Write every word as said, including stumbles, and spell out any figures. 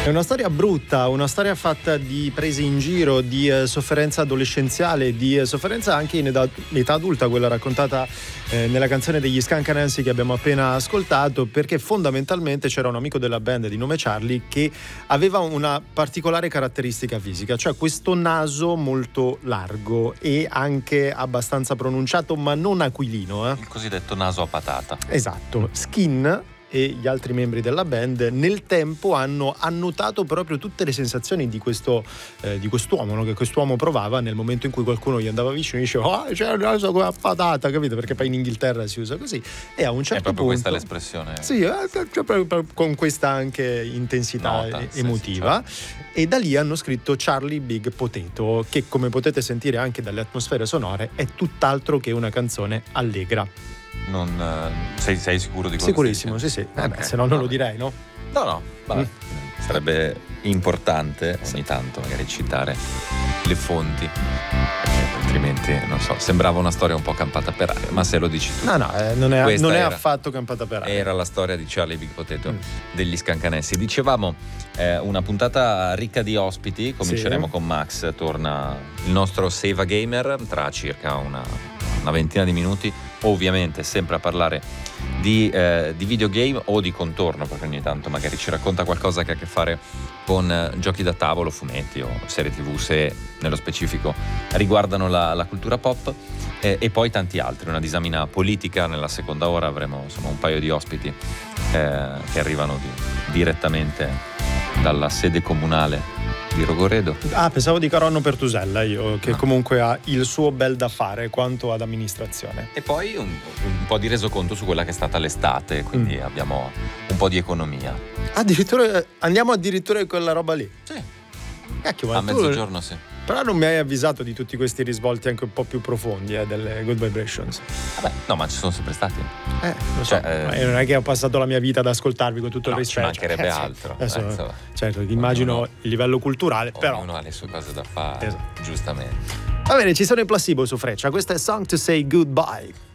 È una storia brutta, una storia fatta di prese in giro, di eh, sofferenza adolescenziale, di eh, sofferenza anche in età, età adulta, quella raccontata eh, nella canzone degli Skunk Anansi che abbiamo appena ascoltato, perché fondamentalmente c'era un amico della band di nome Charlie che aveva una particolare caratteristica fisica, cioè questo naso molto largo e anche abbastanza pronunciato, ma non aquilino. Eh. Il cosiddetto naso a patata. Esatto. Skin e gli altri membri della band nel tempo hanno annotato proprio tutte le sensazioni di questo eh, di quest'uomo, no? Che quest'uomo provava nel momento in cui qualcuno gli andava vicino e diceva oh, c'è il naso come a patata, capito? Perché poi in Inghilterra si usa così e a un certo è proprio punto questa l'espressione, sì, cioè, proprio con questa anche intensità Nota, emotiva sì, sì, certo. E da lì hanno scritto Charlie Big Potato, che come potete sentire anche dalle atmosfere sonore è tutt'altro che una canzone allegra. Non uh, sei, sei sicuro di quello? Sicurissimo, sì sì. Eh okay. beh, se no non lo direi, no? No, no, vabbè. Mm. Sarebbe importante ogni tanto magari citare le fonti, perché altrimenti, non so, sembrava una storia un po' campata per aria, ma se lo dici tu. No, no, eh, non è, non è era, affatto campata per aria. Era la storia di Charlie Big Potato, mm. degli Skunk Anansi. Dicevamo, eh, una puntata ricca di ospiti, cominceremo sì. con Max, torna il nostro Save a Gamer tra circa una, una ventina di minuti, ovviamente sempre a parlare di, eh, di videogame o di contorno, perché ogni tanto magari ci racconta qualcosa che ha a che fare con eh, giochi da tavolo, fumetti o serie tv, se nello specifico riguardano la, la cultura pop, eh, e poi tanti altri, una disamina politica. Nella seconda ora avremo insomma un paio di ospiti eh, che arrivano di, direttamente dalla sede comunale di Rogoredo. Ah, pensavo di Caronno Pertusella io, che no. comunque ha il suo bel da fare quanto ad amministrazione. E poi un, un po' di resoconto su quella che è stata l'estate, quindi mm. abbiamo un po' di economia. Addirittura andiamo addirittura con quella roba lì? Sì. Cacchio, a mezzogiorno sì. Però non mi hai avvisato di tutti questi risvolti anche un po' più profondi eh, delle Good Vibrations. Vabbè, no, ma ci sono sempre stati. Eh, lo so. Cioè, eh, non è che ho passato la mia vita ad ascoltarvi con tutto no, il rispetto. Ci mancherebbe eh, altro. Adesso, eh, insomma, certo, immagino ognuno, il livello culturale, ognuno però. Ognuno ha le sue cose da fare, esatto. Giustamente. Va bene, ci sono i placebo su Freccia. Questo è Song to Say Goodbye.